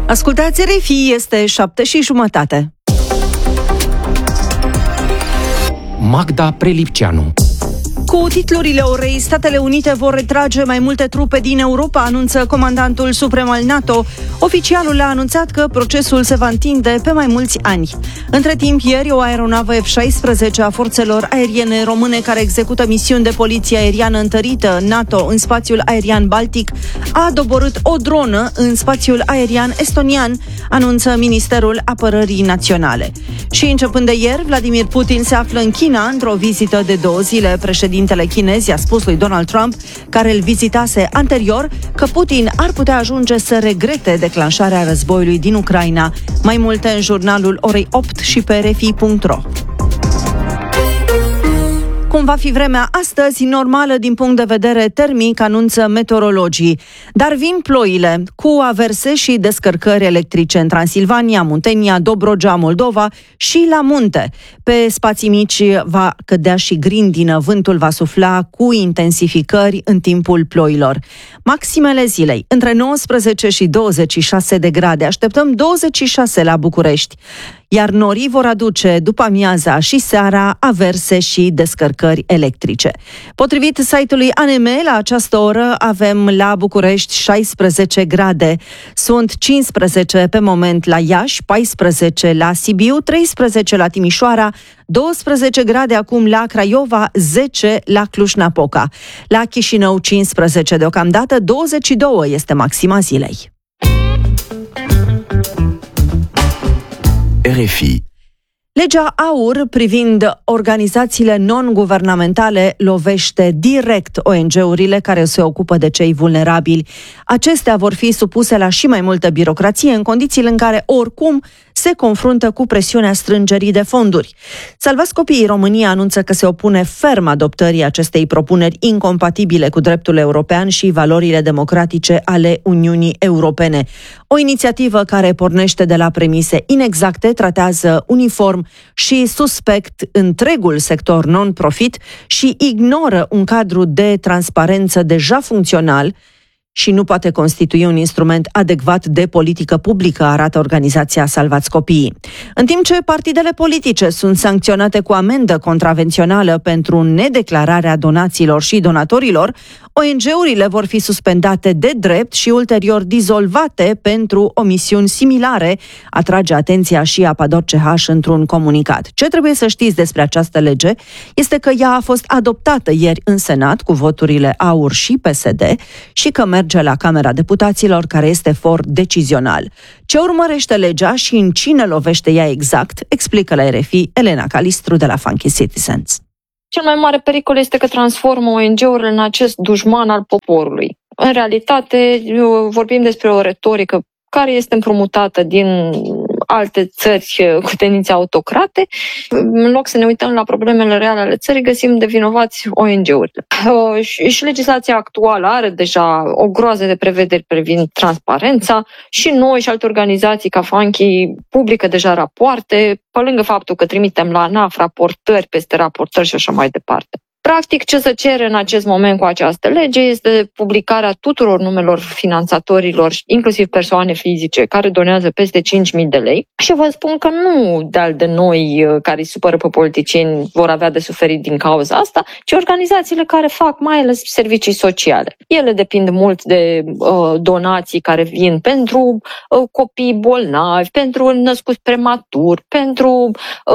Ascultați RFI, este 7:30. Magda Prelipceanu. Cu titlurile orei, Statele Unite vor retrage mai multe trupe din Europa, anunță comandantul suprem al NATO. Oficialul a anunțat că procesul se va întinde pe mai mulți ani. Între timp, ieri, o aeronavă F-16 a forțelor aeriene române care execută misiuni de poliție aeriană întărită NATO în spațiul aerian baltic a doborât o dronă în spațiul aerian estonian, anunță Ministerul Apărării Naționale. Și începând de ieri, Vladimir Putin se află în China într-o vizită de 2 zile. Președintele chinez i-a spus lui Donald Trump, care îl vizitase anterior, că Putin ar putea ajunge să regrete declanșarea războiului din Ucraina. Mai multe în jurnalul orei 8 și pe rfi.ro. Cum va fi vremea astăzi, normală din punct de vedere termic, anunță meteorologii. Dar vin ploile, cu averse și descărcări electrice în Transilvania, Muntenia, Dobrogea, Moldova și la munte. Pe spații mici va cădea și grindină, vântul va sufla cu intensificări în timpul ploilor. Maximele zilei, între 19 și 26 de grade, așteptăm 26 la București. Iar norii vor aduce după amiaza și seara averse și descărcări electrice. Potrivit site-ului ANM, la această oră avem la București 16 grade. Sunt 15 pe moment la Iași, 14 la Sibiu, 13 la Timișoara, 12 grade acum la Craiova, 10 la Cluj-Napoca. La Chișinău 15 deocamdată, 22 este maxima zilei. RFI. Legea AUR privind organizațiile non-guvernamentale lovește direct ONG-urile care se ocupă de cei vulnerabili. Acestea vor fi supuse la și mai multă birocrație în condițiile în care oricum se confruntă cu presiunea strângerii de fonduri. Salvați Copiii România anunță că se opune ferm adoptării acestei propuneri incompatibile cu dreptul european și valorile democratice ale Uniunii Europene. O inițiativă care pornește de la premise inexacte, tratează uniform și suspect întregul sector non-profit și ignoră un cadru de transparență deja funcțional și nu poate constitui un instrument adecvat de politică publică, arată organizația Salvați Copiii. În timp ce partidele politice sunt sancționate cu amendă contravențională pentru nedeclararea donațiilor și donatorilor, ONG-urile vor fi suspendate de drept și ulterior dizolvate pentru omisiuni similare, atrage atenția și Apador CH într-un comunicat. Ce trebuie să știți despre această lege este că ea a fost adoptată ieri în Senat cu voturile AUR și PSD și că merge la Camera Deputaților, care este for decizional. Ce urmărește legea și în cine lovește ea exact, explică la RFI Elena Calistru de la Funky Citizens. Cel mai mare pericol este că transformă ONG-urile în acest dușman al poporului. În realitate, vorbim despre o retorică care este împrumutată din alte țări cu tendințe autocrate. În loc să ne uităm la problemele reale ale țării, găsim de vinovați ONG-urile. Și legislația actuală are deja o groază de prevederi privind transparența și noi și alte organizații ca Funky publică deja rapoarte, pe lângă faptul că trimitem la ANAF raportări peste raportări și așa mai departe. Practic, ce se cere în acest moment cu această lege este publicarea tuturor numelor finanțatorilor, inclusiv persoane fizice, care donează peste 5.000 de lei. Și vă spun că nu de noi care îi supără pe politicieni vor avea de suferit din cauza asta, ci organizațiile care fac mai ales servicii sociale. Ele depind mult de donații care vin pentru copii bolnavi, pentru născuți prematur, pentru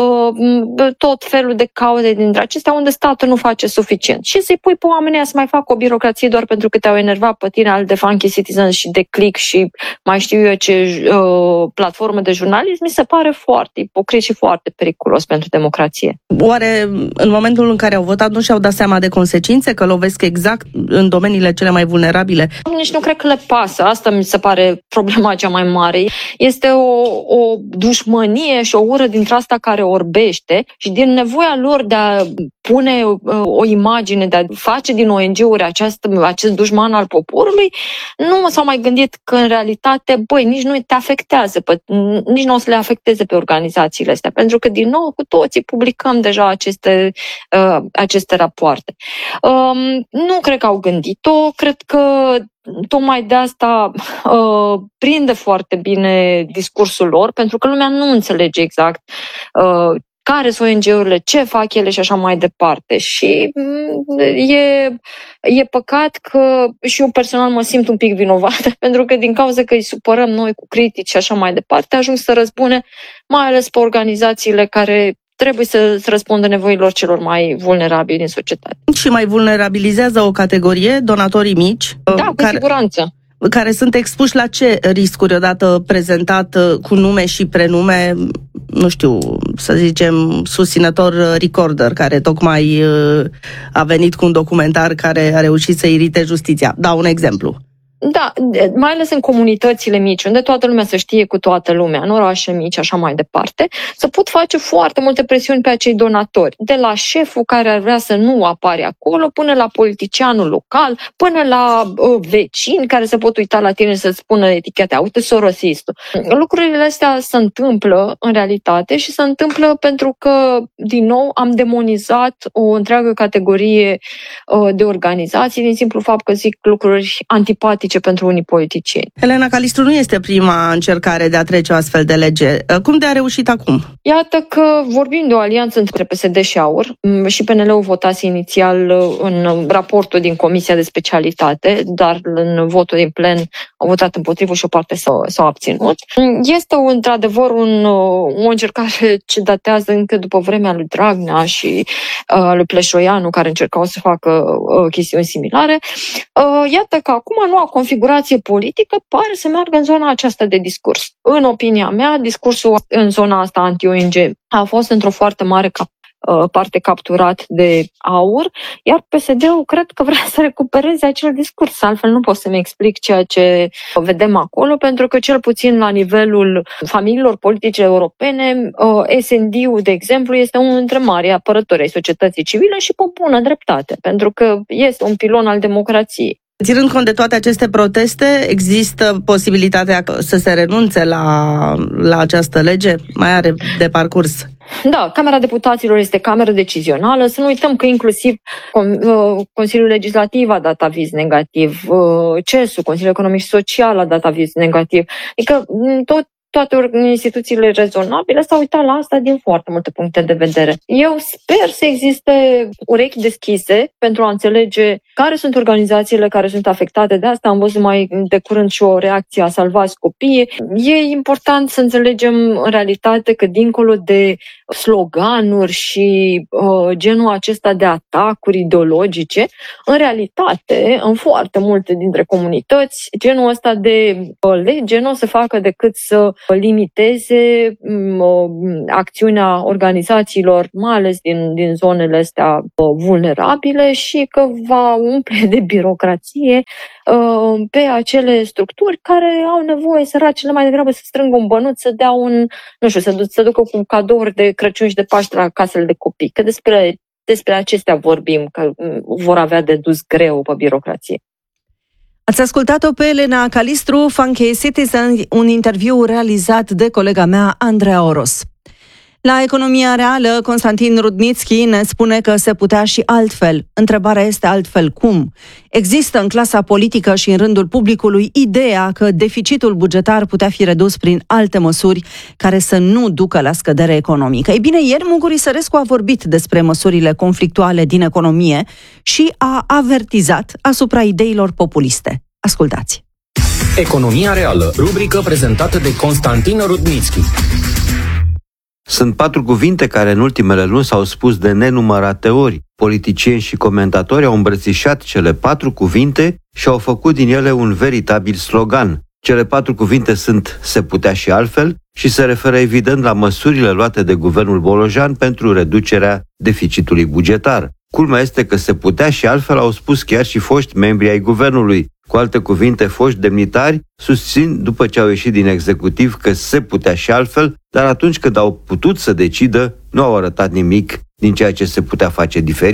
tot felul de cauze dintre acestea unde statul nu face suficient. Și să-i pui pe oamenii să mai facă o birocrație doar pentru că te-au enervat pe tine al de Funky Citizens și de Click și mai știu eu ce platformă de jurnalism, mi se pare foarte ipocrit și foarte periculos pentru democrație. Oare în momentul în care au votat nu și-au dat seama de consecințe, că lovesc exact în domeniile cele mai vulnerabile? Nici nu cred că le pasă. Asta mi se pare problema cea mai mare. Este o dușmănie și o ură dintre asta care orbește și din nevoia lor de a pune o imagine de a face din ONG-uri acest dușman al poporului, nu s-au mai gândit că în realitate, nici nu te afectează, nici nu o să le afecteze pe organizațiile astea, pentru că din nou cu toții publicăm deja aceste rapoarte. Nu cred că au gândit-o, cred că tocmai de asta prinde foarte bine discursul lor, pentru că lumea nu înțelege exact care sunt ONG-urile, ce fac ele și așa mai departe. Și e păcat că și eu personal mă simt un pic vinovată, pentru că din cauza că îi supărăm noi cu critici și așa mai departe, ajung să răzbune mai ales pe organizațiile care trebuie să răspundă nevoilor celor mai vulnerabili din societate. Și mai vulnerabilizează o categorie, donatorii mici. Da, cu siguranță. Care sunt expuși la ce riscuri odată prezentat cu nume și prenume, nu știu, să zicem, susținător recorder, care tocmai a venit cu un documentar care a reușit să irite justiția. Dau un exemplu. Da, mai ales în comunitățile mici, unde toată lumea se știe cu toată lumea, în orașe mici, așa mai departe, să pot face foarte multe presiuni pe acei donatori, de la șeful care ar vrea să nu apare acolo, până la politicianul local, până la vecini care se pot uita la tine și să-ți spună eticheta, uite, sorosistul. Lucrurile astea se întâmplă în realitate și se întâmplă pentru că, din nou, am demonizat o întreagă categorie de organizații din simplu fapt că zic lucruri antipatice pentru unii politicieni. Elena Calistru, nu este prima încercare de a trece o astfel de lege. Cum de a reușit acum? Iată că vorbim de o alianță între PSD și AUR și PNL-ul votase inițial în raportul din Comisia de Specialitate, dar în votul din plen au votat împotrivă și o parte s-au abținut. Este într-adevăr o încercare ce datează încă după vremea lui Dragnea și lui Pleșoianu, care încercau să facă chestiuni similare. Iată că acum noua configurație politică pare să meargă în zona aceasta de discurs. În opinia mea, discursul în zona asta anti-ONG a fost într-o foarte mare parte capturat de AUR, iar PSD-ul cred că vrea să recupereze acel discurs. Altfel nu pot să-mi explic ceea ce vedem acolo, pentru că cel puțin la nivelul familiilor politice europene, SND-ul, de exemplu, este unul dintre marii apărători ai societății civile și pe bună dreptate, pentru că este un pilon al democrației. Ținând cont de toate aceste proteste, există posibilitatea să se renunțe la această lege? Mai are de parcurs? Da, Camera Deputaților este cameră decizională. Să nu uităm că inclusiv Consiliul Legislativ a dat aviz negativ, CES-ul, Consiliul Economic și Social a dat aviz negativ. Adică toate instituțiile rezonabile s-au uitat la asta din foarte multe puncte de vedere. Eu sper să existe urechi deschise pentru a înțelege care sunt organizațiile care sunt afectate de asta. Am văzut mai de curând și o reacție a Salvați Copiii. E important să înțelegem în realitate că dincolo de sloganuri și genul acesta de atacuri ideologice, în realitate, în foarte multe dintre comunități, genul ăsta de lege nu o să facă decât să limiteze acțiunea organizațiilor, mai ales din zonele astea vulnerabile, și că va umple de birocrație pe acele structuri care au nevoie, săracele, mai degrabă să strângă un bănuț, să dea să ducă cu cadouri de Crăciun și de Paște la casele de copii. Că despre acestea vorbim, că vor avea de dus greu pe birocrație. Ați ascultat-o pe Elena Calistru, Funky Citizen, un interviu realizat de colega mea, Andreea Oros. La Economia Reală, Constantin Rudnitschi ne spune că se putea și altfel. Întrebarea este altfel cum? Există în clasa politică și în rândul publicului ideea că deficitul bugetar putea fi redus prin alte măsuri care să nu ducă la scădere economică. Ei bine, ieri Mugur Isărescu a vorbit despre măsurile conflictuale din economie și a avertizat asupra ideilor populiste. Ascultați! Economia Reală, rubrică prezentată de Constantin Rudnitschi. Sunt 4 cuvinte care în ultimele luni s-au spus de nenumărate ori. Politicieni și comentatori au îmbrățișat cele 4 cuvinte și au făcut din ele un veritabil slogan. Cele 4 cuvinte sunt "se putea și altfel" și se referă evident la măsurile luate de guvernul Bolojan pentru reducerea deficitului bugetar. Culmea este că se putea și altfel au spus chiar și foști membri ai guvernului. Cu alte cuvinte, foști demnitari susțin după ce au ieșit din executiv că se putea și altfel, dar atunci când au putut să decidă, nu au arătat nimic din ceea ce se putea face diferit.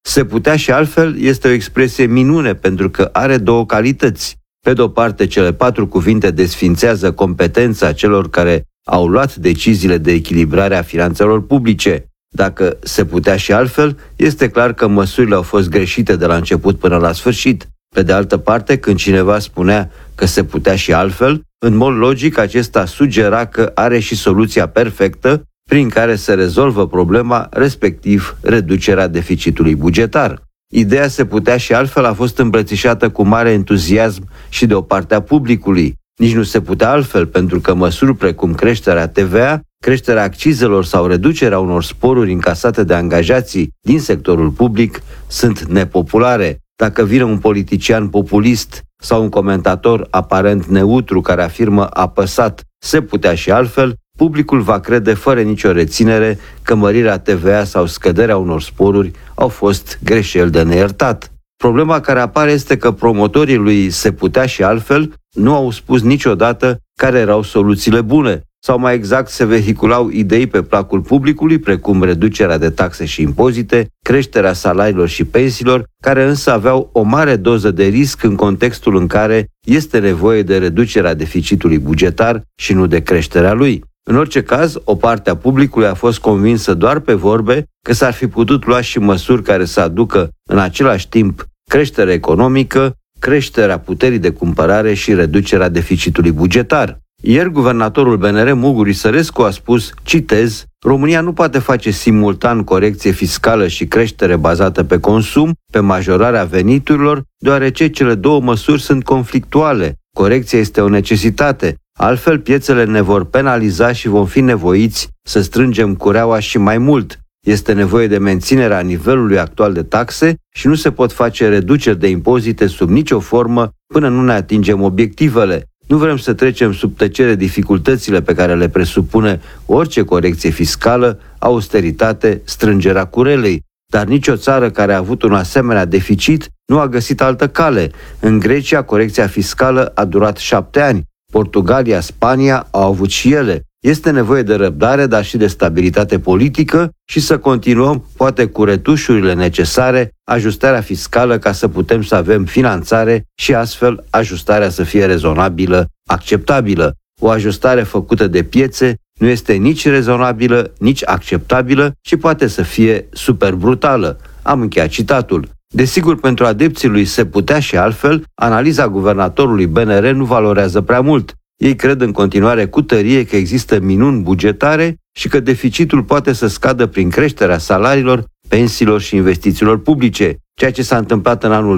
Se putea și altfel este o expresie minune pentru că are două calități. Pe de-o parte, cele 4 cuvinte desfințează competența celor care au luat deciziile de echilibrare a finanțelor publice. Dacă se putea și altfel, este clar că măsurile au fost greșite de la început până la sfârșit. Pe de altă parte, când cineva spunea că se putea și altfel, în mod logic acesta sugera că are și soluția perfectă prin care se rezolvă problema, respectiv reducerea deficitului bugetar. Ideea se putea și altfel a fost îmbrățișată cu mare entuziasm și de o parte a publicului. Nici nu se putea altfel, pentru că măsuri precum creșterea TVA, creșterea accizelor sau reducerea unor sporuri încasate de angajații din sectorul public sunt nepopulare. Dacă vine un politician populist sau un comentator aparent neutru care afirmă apăsat se putea și altfel, publicul va crede fără nicio reținere că mărirea TVA sau scăderea unor sporuri au fost greșeli de neiertat. Problema care apare este că promotorii lui se putea și altfel nu au spus niciodată care erau soluțiile bune, sau mai exact se vehiculau idei pe placul publicului, precum reducerea de taxe și impozite, creșterea salariilor și pensiilor, care însă aveau o mare doză de risc în contextul în care este nevoie de reducerea deficitului bugetar și nu de creșterea lui. În orice caz, o parte a publicului a fost convinsă doar pe vorbe că s-ar fi putut lua și măsuri care să aducă în același timp creștere economică, creșterea puterii de cumpărare și reducerea deficitului bugetar. Ieri, guvernatorul BNR, Muguri Sărescu, a spus, citez, România nu poate face simultan corecție fiscală și creștere bazată pe consum, pe majorarea veniturilor, deoarece cele două măsuri sunt conflictuale. Corecția este o necesitate, altfel piețele ne vor penaliza și vom fi nevoiți să strângem cureaua și mai mult. Este nevoie de menținerea nivelului actual de taxe și nu se pot face reduceri de impozite sub nicio formă până nu ne atingem obiectivele. Nu vrem să trecem sub tăcere dificultățile pe care le presupune orice corecție fiscală, austeritate, strângerea curelei. Dar nicio țară care a avut un asemenea deficit nu a găsit altă cale. În Grecia, corecția fiscală a durat 7 ani. Portugalia, Spania au avut și ele. Este nevoie de răbdare, dar și de stabilitate politică și să continuăm, poate cu retușurile necesare, ajustarea fiscală ca să putem să avem finanțare și astfel ajustarea să fie rezonabilă, acceptabilă. O ajustare făcută de piețe nu este nici rezonabilă, nici acceptabilă, ci poate să fie super brutală. Am încheiat citatul. Desigur, pentru adepții lui se putea și altfel, analiza guvernatorului BNR nu valorează prea mult. Ei cred în continuare cu tărie că există minuni bugetare și că deficitul poate să scadă prin creșterea salariilor, pensiilor și investițiilor publice, ceea ce s-a întâmplat în anul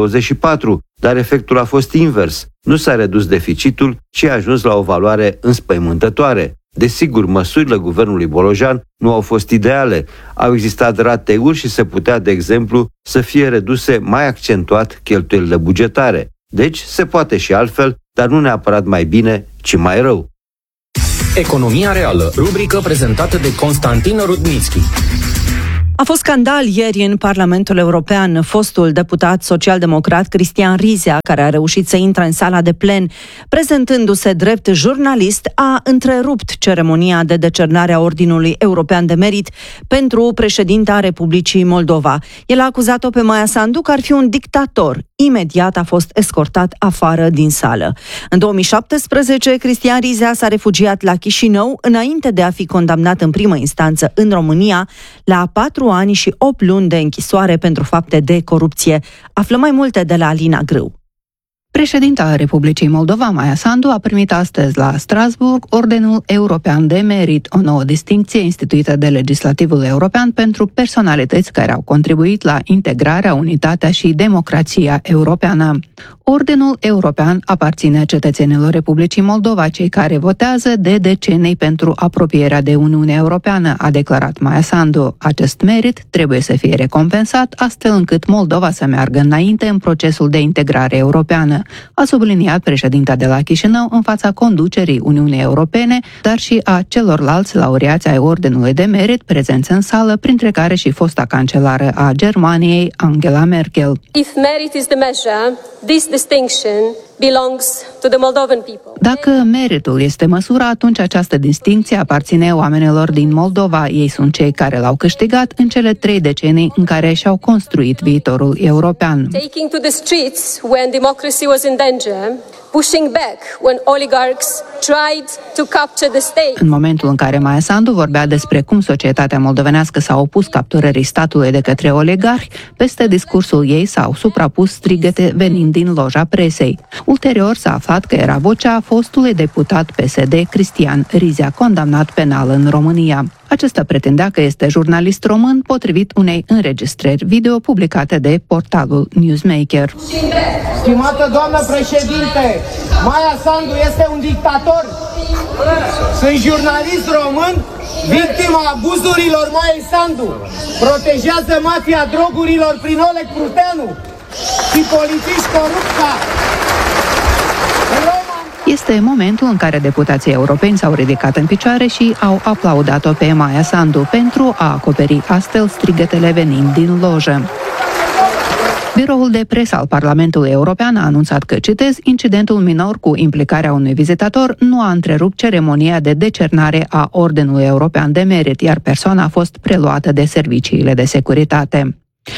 2024, dar efectul a fost invers. Nu s-a redus deficitul, ci a ajuns la o valoare înspăimântătoare. Desigur, măsurile guvernului Bolojan nu au fost ideale. Au existat rateuri și se putea, de exemplu, să fie reduse mai accentuat cheltuielile bugetare. Deci, se poate și altfel, dar nu neapărat mai bine, ci mai rău. Economia reală, rubrică prezentată de Constantin Rudnitschi. A fost scandal ieri în Parlamentul European. Fostul deputat social-democrat Cristian Rizea, care a reușit să intre în sala de plen, prezentându-se drept jurnalist, a întrerupt ceremonia de decernare a Ordinului European de Merit pentru președinta Republicii Moldova. El a acuzat-o pe Maia Sandu că ar fi un dictator. Imediat a fost escortat afară din sală. În 2017, Cristian Rizea s-a refugiat la Chișinău înainte de a fi condamnat în primă instanță în România la 4 ani și 8 luni de închisoare pentru fapte de corupție. Aflăm mai multe de la Alina Grâu. Președinta Republicii Moldova, Maia Sandu, a primit astăzi la Strasbourg Ordinul European de Merit, o nouă distincție instituită de legislativul european pentru personalități care au contribuit la integrarea, unitatea și democrația europeană. Ordinul european aparține cetățenilor Republicii Moldova, cei care votează de decenii pentru apropierea de Uniunea Europeană, a declarat Maia Sandu. Acest merit trebuie să fie recompensat astfel încât Moldova să meargă înainte în procesul de integrare europeană, a subliniat președinta de la Chișinău în fața conducerii Uniunii Europene, dar și a celorlalți laureați ai Ordinului de Merit prezenți în sală, printre care și fosta cancelară a Germaniei, Angela Merkel. If merit is the measure, this distinction belongs to the Moldovan people. Dacă meritul este măsura, atunci această distincție aparține oamenilor din Moldova. Ei sunt cei care l-au câștigat în cele 3 decenii în care și-au construit viitorul european. Taking to the streets when democracy was in danger, pushing back when oligarchs tried to capture the state. În momentul în care Maia Sandu vorbea despre cum societatea moldovenească s-a opus capturării statului de către oligarhi, peste discursul ei s-au suprapus strigăte venind din loja presei. Ulterior s-a aflat că era vocea fostului deputat PSD Cristian Rizea, condamnat penal în România. Acesta pretindea că este jurnalist român, potrivit unei înregistrări video publicate de portalul Newsmaker. Stimată doamnă președinte, Maia Sandu este un dictator. Sunt jurnalist român, victima abuzurilor Maiei Sandu. Protejează mafia drogurilor prin Oleg Pruteanu și polițiști corupți. Este momentul în care deputații europeni s-au ridicat în picioare și au aplaudat-o pe Maia Sandu pentru a acoperi astfel strigătele venind din lojă. Biroul de presă al Parlamentului European a anunțat că, citez, incidentul minor cu implicarea unui vizitator nu a întrerupt ceremonia de decernare a Ordinului European de Merit, iar persoana a fost preluată de serviciile de securitate.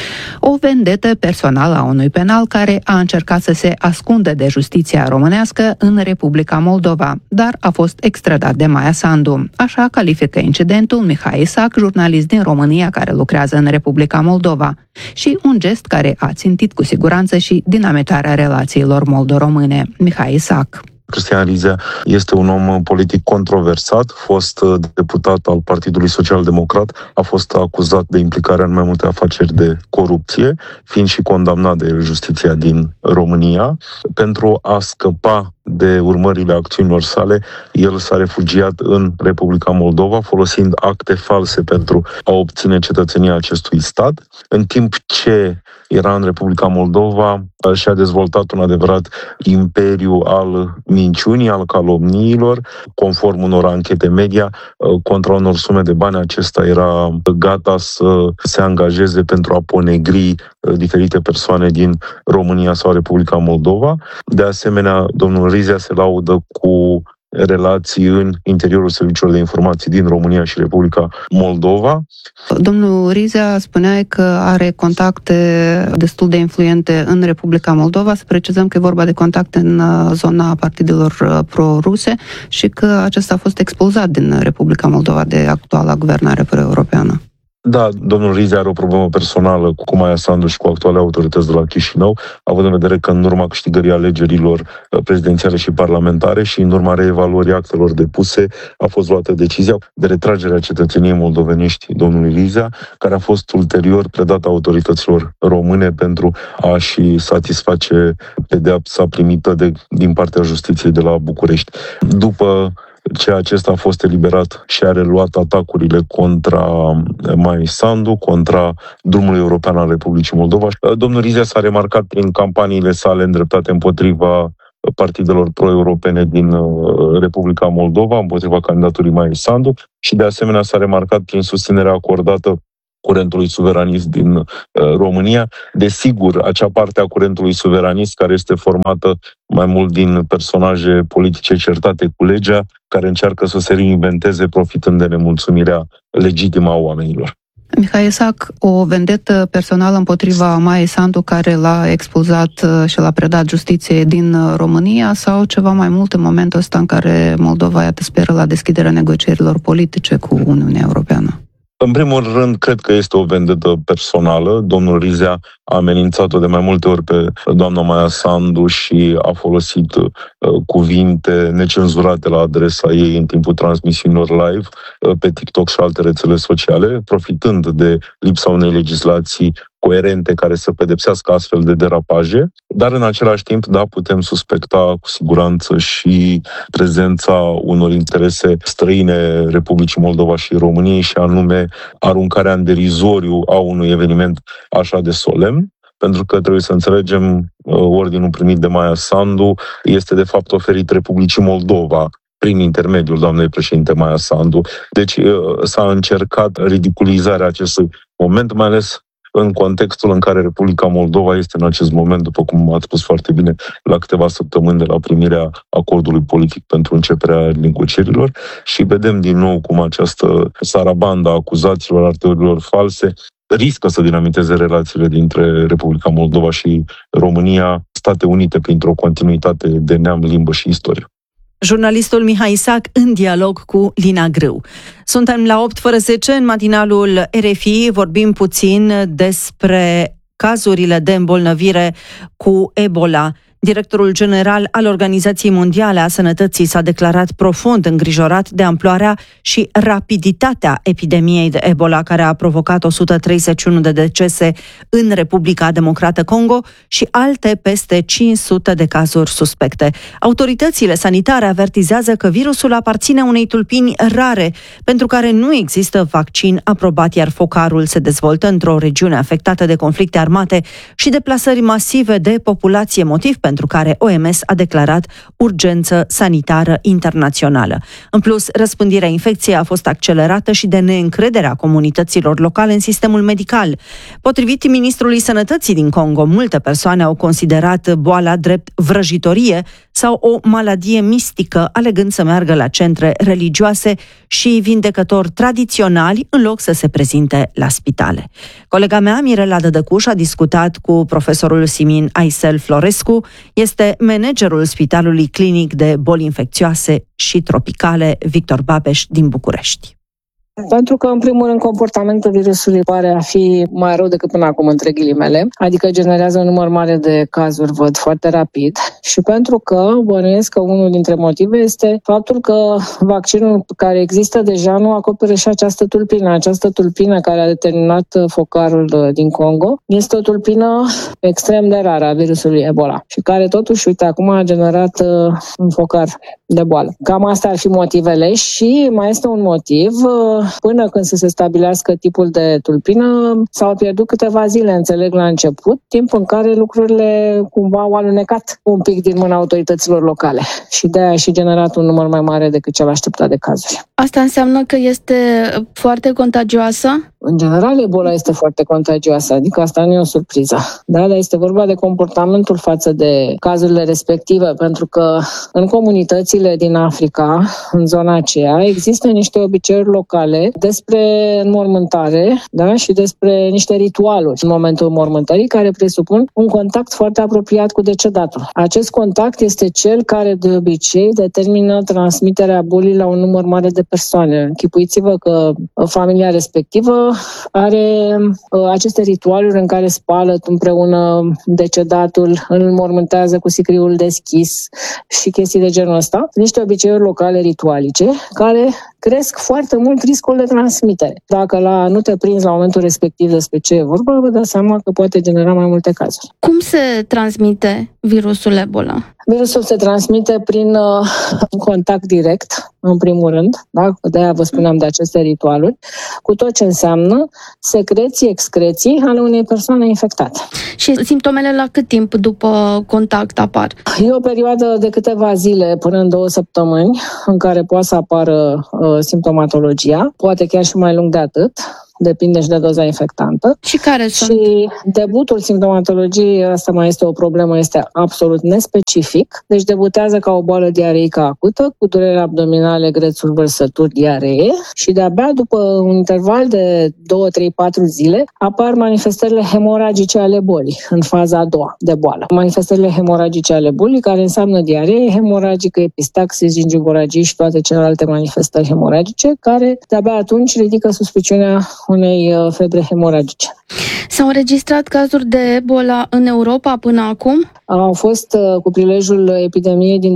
O vendetă personală a unui penal care a încercat să se ascundă de justiția românească în Republica Moldova, dar a fost extradat de Maia Sandu. Așa califică incidentul Mihai Isac, jurnalist din România care lucrează în Republica Moldova, și un gest care a țintit cu siguranță și dinamitarea relațiilor moldo-române. Mihai Isac. Cristian Rizea este un om politic controversat, fost deputat al Partidului Social-Democrat, a fost acuzat de implicarea în mai multe afaceri de corupție, fiind și condamnat de justiția din România. Pentru a scăpa de urmările acțiunilor sale, el s-a refugiat în Republica Moldova, folosind acte false pentru a obține cetățenia acestui stat. În timp ce era în Republica Moldova, și-a dezvoltat un adevărat imperiu al minciunii, al calomniilor. Conform unor anchete media, contra unor sume de bani, acesta era gata să se angajeze pentru a ponegri diferite persoane din România sau Republica Moldova. De asemenea, domnul Rizea se laudă cu relații în interiorul serviciilor de informații din România și Republica Moldova. Domnul Rizea spunea că are contacte destul de influente în Republica Moldova. Să precizăm că e vorba de contacte în zona partidelor pro-ruse și că acesta a fost expulzat din Republica Moldova de actuala guvernare pro-europeană. Da, domnul Rizea are o problemă personală cu Maia Sandu și cu actuale autorități de la Chișinău, având în vedere că în urma câștigării alegerilor prezidențiale și parlamentare și în urma reevaluării actelor depuse a fost luată decizia de retragere a cetățeniei moldovenești domnului Rizea, care a fost ulterior predată autorităților române pentru a-și satisface pedeapsa primită din partea justiției de la București. După ce acesta a fost eliberat și a reluat atacurile contra Maiei Sandu, contra drumului european al Republicii Moldova. Domnul Rizea s-a remarcat prin campaniile sale îndreptate împotriva partidelor pro-europene din Republica Moldova, împotriva candidaturii Maiei Sandu și de asemenea s-a remarcat prin susținerea acordată curentului suveranist din România. Desigur, acea parte a curentului suveranist care este formată mai mult din personaje politice certate cu legea, care încearcă să se reinventeze profitând de nemulțumirea legitimă a oamenilor. Mihai Isac, o vendetă personală împotriva Maiei Sandu care l-a expulzat și l-a predat justiției din România sau ceva mai mult în momentul ăsta în care Moldova, iată, speră la deschiderea negocierilor politice cu Uniunea Europeană? În primul rând, cred că este o vendetă personală. Domnul Rizea a amenințat-o de mai multe ori pe doamna Maia Sandu și a folosit cuvinte necenzurate la adresa ei în timpul transmisiunilor live pe TikTok și alte rețele sociale, profitând de lipsa unei legislații coerente care să pedepsească astfel de derapaje, dar în același timp, da, putem suspecta cu siguranță și prezența unor interese străine Republicii Moldova și României, și anume aruncarea în derizoriu a unui eveniment așa de solemn, pentru că trebuie să înțelegem, ordinul primit de Maia Sandu este de fapt oferit Republicii Moldova prin intermediul doamnei președinte Maia Sandu. Deci s-a încercat ridiculizarea acestui moment, mai ales în contextul în care Republica Moldova este în acest moment, după cum ați spus foarte bine, la câteva săptămâni de la primirea acordului politic pentru începerea negocierilor și vedem din nou cum această sarabandă a acuzațiilor, a teoriilor false riscă să dinamiteze relațiile dintre Republica Moldova și România, State Unite printr-o continuitate de neam, limbă și istorie. Jurnalistul Mihai Isac în dialog cu Lina Grâu. Suntem la 8:10 în matinalul RFI, vorbim puțin despre cazurile de îmbolnăvire cu Ebola. Directorul general al Organizației Mondiale a Sănătății s-a declarat profund îngrijorat de amploarea și rapiditatea epidemiei de Ebola, care a provocat 131 de decese în Republica Democrată Congo și alte peste 500 de cazuri suspecte. Autoritățile sanitare avertizează că virusul aparține unei tulpini rare, pentru care nu există vaccin aprobat, iar focarul se dezvoltă într-o regiune afectată de conflicte armate și deplasări masive de populație, motiv pentru care OMS a declarat urgență sanitară internațională. În plus, răspândirea infecției a fost accelerată și de neîncrederea comunităților locale în sistemul medical. Potrivit ministrului Sănătății din Congo, multe persoane au considerat boala drept vrăjitorie sau o maladie mistică, alegând să meargă la centre religioase și vindecători tradiționali în loc să se prezinte la spitale. Colega mea, Mirela Dădăcuș, a discutat cu profesorul Simin Aisel Florescu, este managerul Spitalului Clinic de Boli Infecțioase și Tropicale Victor Babeș din București. Pentru că, în primul rând, comportamentul virusului pare a fi mai rău decât până acum, între ghilimele, adică generează un număr mare de cazuri, văd, foarte rapid, și pentru că bănuiesc că unul dintre motive este faptul că vaccinul care există deja nu acoperă și această tulpină care a determinat focarul din Congo. Este o tulpină extrem de rară a virusului Ebola și care totuși, uite, acum a generat un focar de boală. Cam astea ar fi motivele și mai este un motiv. Până când să se stabilească tipul de tulpină, s-au pierdut câteva zile, înțeleg, la început, timp în care lucrurile cumva au alunecat un pic din mâna autorităților locale și de-aia a și generat un număr mai mare decât cel așteptat de cazuri. Asta înseamnă că este foarte contagioasă? În general, Ebola este foarte contagioasă, adică asta nu e o surpriză. Dar este vorba de comportamentul față de cazurile respective, pentru că în comunitățile din Africa, în zona aceea, există niște obiceiuri locale despre înmormântare, da? Și despre niște ritualuri în momentul înmormântării care presupun un contact foarte apropiat cu decedatul. Acest contact este cel care de obicei determină transmiterea bolii la un număr mare de persoane. Închipuiți-vă că familia respectivă are aceste ritualuri în care spală împreună decedatul, îl înmormântează cu sicriul deschis și chestii de genul ăsta. Niște obiceiuri locale ritualice care cresc foarte mult riscul de transmitere. Dacă nu te prinzi la momentul respectiv despre ce e vorba, vă dați seama că poate genera mai multe cazuri. Cum se transmite virusul Ebola? Virusul se transmite prin contact direct, în primul rând, da? De-aia vă spuneam de aceste ritualuri, cu tot ce înseamnă secreții, excreții ale unei persoane infectate. Și simptomele la cât timp după contact apar? E o perioadă de câteva zile până în 2 săptămâni în care poate să apară simptomatologia, poate chiar și mai lung de atât. Depinde și de doza infectantă. Și care sunt? Și debutul simptomatologiei, asta mai este o problemă, este absolut nespecific. Deci debutează ca o boală diareică acută, cu durere abdominale, grețuri, vărsături, diaree și de-abia după un interval de 2, 3, 4 zile apar manifestările hemoragice ale bolii, în faza a doua de boală. Manifestările hemoragice ale bolii, care înseamnă diaree hemoragică, epistaxis, gingivuragii și toate celelalte manifestări hemoragice, care de-abia atunci ridică suspiciunea unei febre hemoragice. S-au înregistrat cazuri de Ebola în Europa până acum? Au fost cu prilejul epidemiei din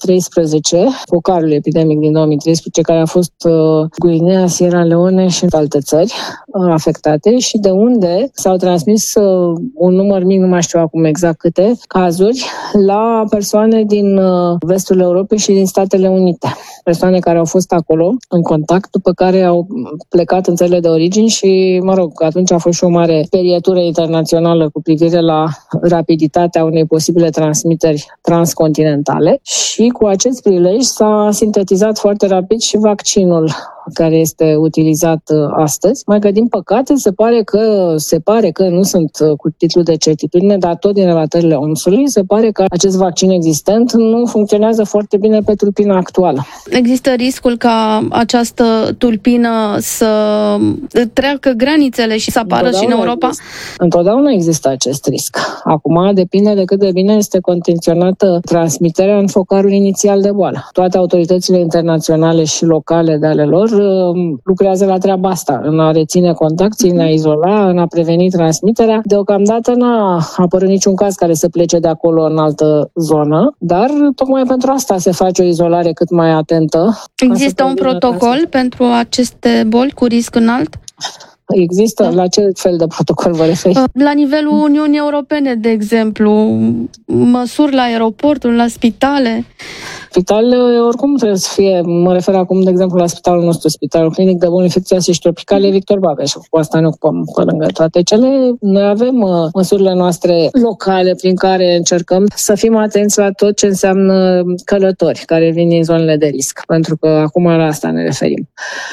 2013, focarul epidemic din 2013, care a fost Guinea, Sierra Leone și alte țări afectate și de unde s-au transmis un număr mic, nu mai știu acum exact câte, cazuri la persoane din vestul Europei și din Statele Unite. Persoane care au fost acolo în contact, după care au plecat în țările de origini și, atunci a fost și o mare sperietură internațională cu privire la rapiditatea unei posibile transmiteri transcontinentale și cu acest prilej s-a sintetizat foarte rapid și vaccinul care este utilizat astăzi, mai că din păcate se pare că nu sunt cu titlu de certitudine, dar tot din relatările OMS-ului se pare că acest vaccin existent nu funcționează foarte bine pe tulpina actuală. Există riscul ca această tulpină să treacă granițele și să apară și în Europa? Întotdeauna există acest risc. Acum depinde de cât de bine este contenționată transmiterea în focarul inițial de boală. Toate autoritățile internaționale și locale de ale lor lucrează la treaba asta, în a reține contactii, în a izola, în a preveni transmiterea. Deocamdată n-a apărut niciun caz care să plece de acolo în altă zonă, dar tocmai pentru asta se face o izolare cât mai atentă. Există un protocol pentru aceste boli cu risc înalt? Există? La ce fel de protocol vă referi? La nivelul Uniunii Europene, de exemplu, măsuri la aeroporturi, la spitale? Spitalele oricum trebuie să fie, mă refer acum, de exemplu, la spitalul nostru, Spitalul Clinic de Boli Infecțioase și Tropicale Victor Babeș. Cu asta ne ocupăm pe lângă toate cele. Noi avem măsurile noastre locale prin care încercăm să fim atenți la tot ce înseamnă călători care vin din zonele de risc, pentru că acum la asta ne referim.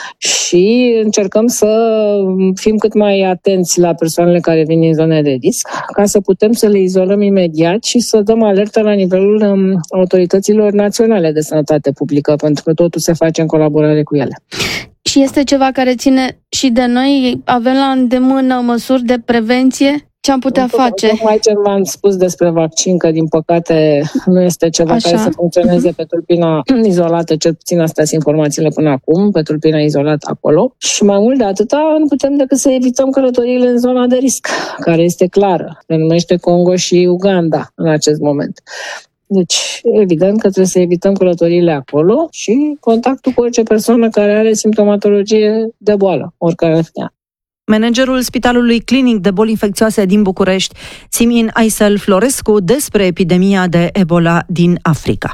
Și încercăm să fim cât mai atenți la persoanele care vin din zone de risc, ca să putem să le izolăm imediat și să dăm alertă la nivelul autorităților naționale de sănătate publică, pentru că totul se face în colaborare cu ele. Și este ceva care ține și de noi? Avem la îndemână măsuri de prevenție? Ce am putea face? Tocmai ce v-am spus despre vaccin, că din păcate nu este ceva care să funcționeze pe tulpina izolată, cel puțin astea sunt informațiile până acum, pe tulpina izolată acolo. Și mai mult de atâta, nu putem decât să evităm călătoriile în zona de risc, care este clară. Se numește Congo și Uganda în acest moment. Deci, evident că trebuie să evităm călătoriile acolo și contactul cu orice persoană care are simptomatologie de boală, oricare ar fi. Managerul Spitalului Clinic de Boli Infecțioase din București, Simin Aysel Florescu, despre epidemia de Ebola din Africa.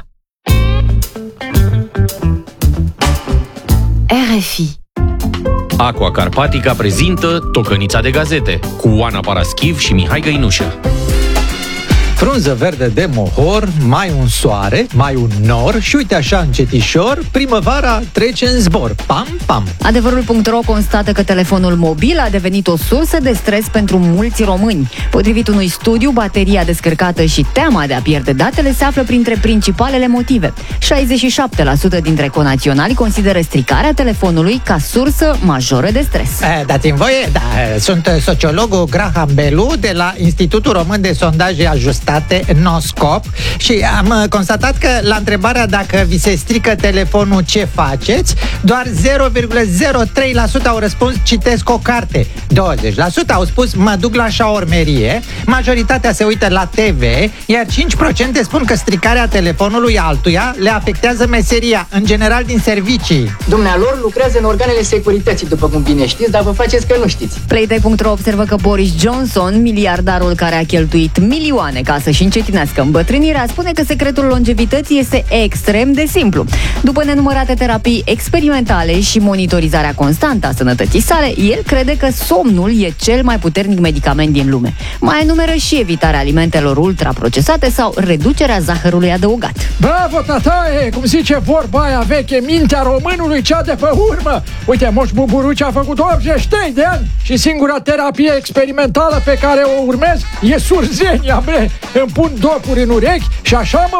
RFI. Aqua Carpatica prezintă Tocănița de gazete cu Oana Paraschiv și Mihai Găinușă. Frunză verde de mohor, mai un soare, mai un nor și uite așa încetișor, primăvara trece în zbor. Pam, pam! Adevărul.ro constată că telefonul mobil a devenit o sursă de stres pentru mulți români. Potrivit unui studiu, bateria descărcată și teama de a pierde datele se află printre principalele motive. 67% dintre conaționali consideră stricarea telefonului ca sursă majoră de stres. Dați-mi voie, sunt sociologul Graham Belu de la Institutul Român de Sondaje Ajustate Noscop și am constatat că la întrebarea dacă vi se strică telefonul ce faceți, doar 0,03% au răspuns citesc o carte, 20% au spus mă duc la șaormerie, majoritatea se uită la TV, iar 5% spun că stricarea telefonului altuia le afectează meseria, în general din servicii. Dumnealor lucrează în organele securității, după cum bine știți, dar vă faceți că nu știți. Playtech.ro observă că Boris Johnson, miliardarul care a cheltuit milioane ca să-și încetinească îmbătrânirea, spune că secretul longevității este extrem de simplu. După nenumărate terapii experimentale și monitorizarea constantă a sănătății sale, el crede că somnul e cel mai puternic medicament din lume. Mai enumeră și evitarea alimentelor ultraprocesate sau reducerea zahărului adăugat. Bravo, tataie! Cum zice vorba aia veche, mintea românului cea de pe urmă! Uite, Moș Buburuci a făcut 83 de ani și singura terapie experimentală pe care o urmez e surzenia, bre! Îmi pun dopuri în urechi și așa mă